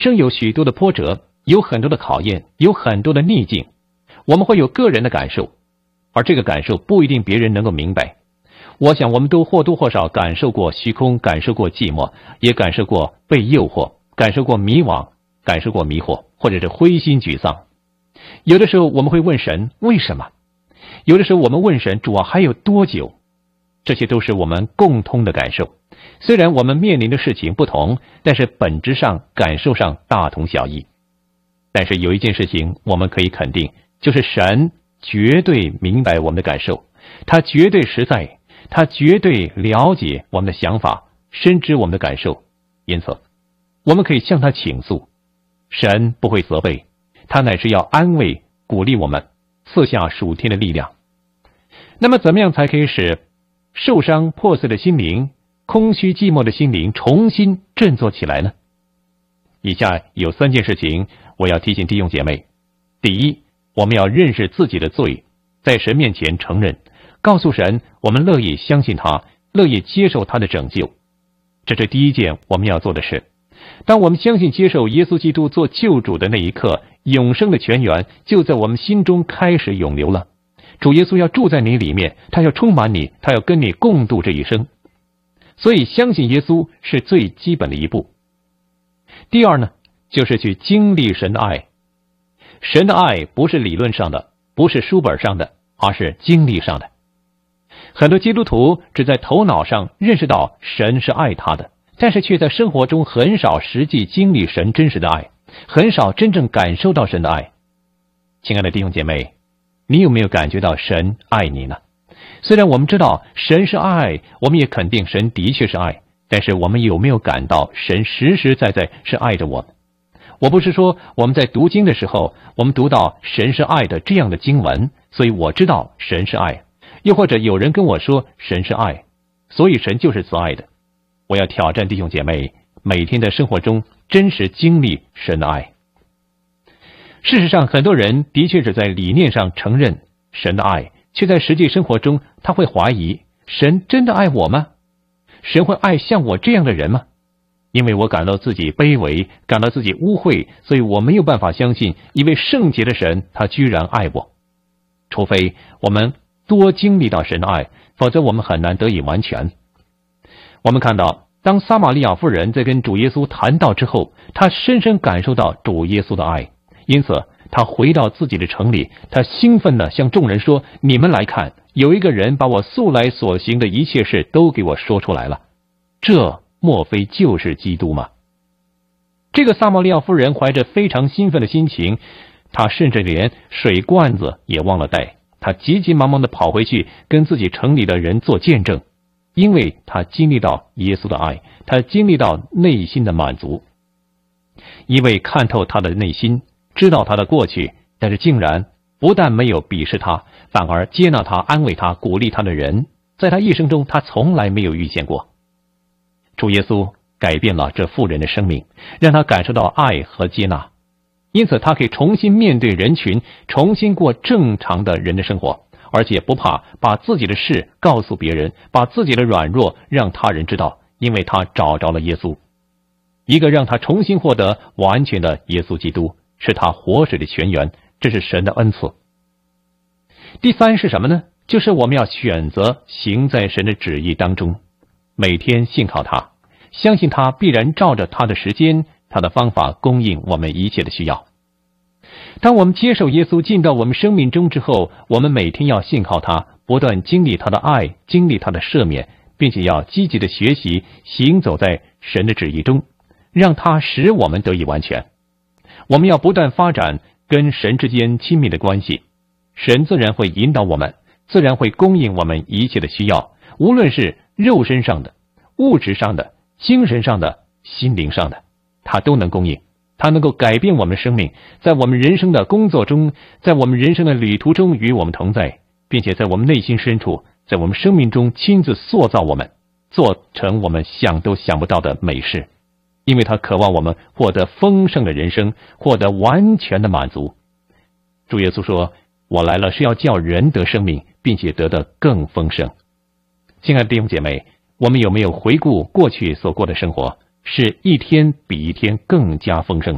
生有许多的波折，有很多的考验，有很多的逆境，我们会有个人的感受，而这个感受不一定别人能够明白。我想我们都或多或少感受过虚空，感受过寂寞，也感受过被诱惑，感受过迷惘，感受过迷惑，或者是灰心沮丧。有的时候我们会问神为什么，有的时候我们问神主啊还有多久，这些都是我们共通的感受。虽然我们面临的事情不同，但是本质上感受上大同小异。但是有一件事情我们可以肯定，就是神绝对明白我们的感受，他绝对实在，他绝对了解我们的想法，深知我们的感受。因此我们可以向他倾诉，神不会责备，他乃是要安慰鼓励我们，赐下属天的力量。那么怎么样才可以使受伤破碎的心灵，空虚寂寞的心灵重新振作起来呢？以下有3件事情我要提醒弟兄姐妹。第一，我们要认识自己的罪，在神面前承认，告诉神我们乐意相信他，乐意接受他的拯救。这是第一件我们要做的事。当我们相信接受耶稣基督做救主的那一刻，永生的泉源就在我们心中开始涌流了。主耶稣要住在你里面，他要充满你，他要跟你共度这一生。所以相信耶稣是最基本的一步。第二呢，就是去经历神的爱。神的爱不是理论上的，不是书本上的，而是经历上的。很多基督徒只在头脑上认识到神是爱他的，但是却在生活中很少实际经历神真实的爱，很少真正感受到神的爱。亲爱的弟兄姐妹，你有没有感觉到神爱你呢？虽然我们知道神是爱，我们也肯定神的确是爱，但是我们有没有感到神实实在在是爱着我们？我不是说我们在读经的时候，我们读到神是爱的这样的经文，所以我知道神是爱，又或者有人跟我说神是爱，所以神就是慈爱的。我要挑战弟兄姐妹，每天的生活中真实经历神的爱。事实上，很多人的确是在理念上承认神的爱，却在实际生活中他会怀疑，神真的爱我吗？神会爱像我这样的人吗？因为我感到自己卑微，感到自己污秽，所以我没有办法相信一位圣洁的神他居然爱我。除非我们多经历到神的爱，否则我们很难得以完全。我们看到当撒玛利亚妇人在跟主耶稣谈道之后，她深深感受到主耶稣的爱，因此她回到自己的城里，她兴奋地向众人说，你们来看，有一个人把我素来所行的一切事都给我说出来了，这莫非就是基督吗？这个撒玛利亚妇人怀着非常兴奋的心情，她甚至连水罐子也忘了带，她急急忙忙地跑回去跟自己城里的人做见证，因为她经历到耶稣的爱，她经历到内心的满足。一位看透她的内心，知道她的过去，但是竟然不但没有鄙视她，反而接纳她，安慰她，鼓励她的人，在她一生中她从来没有遇见过。主耶稣改变了这妇人的生命，让她感受到爱和接纳，因此她可以重新面对人群，重新过正常的人的生活，而且不怕把自己的事告诉别人，把自己的软弱让他人知道，因为她找着了耶稣，一个让她重新获得完全的耶稣基督，是她活水的泉源，这是神的恩赐。第三是什么呢？就是我们要选择行在神的旨意当中，每天信靠他，相信他必然照着他的时间，他的方法供应我们一切的需要。当我们接受耶稣进到我们生命中之后，我们每天要信靠他，不断经历他的爱，经历他的赦免，并且要积极的学习行走在神的旨意中，让他使我们得以完全。我们要不断发展跟神之间亲密的关系，神自然会引导我们，自然会供应我们一切的需要，无论是肉身上的、物质上的、精神上的、心灵上的，他都能供应，他能够改变我们的生命，在我们人生的工作中，在我们人生的旅途中与我们同在，并且在我们内心深处，在我们生命中亲自塑造我们，做成我们想都想不到的美事，因为他渴望我们获得丰盛的人生，获得完全的满足。主耶稣说，我来了是要叫人得生命，并且得的更丰盛。亲爱的弟兄姐妹，我们有没有回顾过去所过的生活，是一天比一天更加丰盛？